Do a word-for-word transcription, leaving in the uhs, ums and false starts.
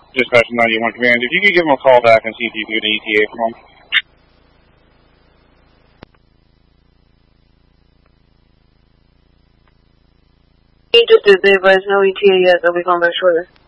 Dispatch ninety-one Command. If you could give them a call back and see if you can get an E T A from them. Just did they advise no E T A yet, they'll be calling back shortly.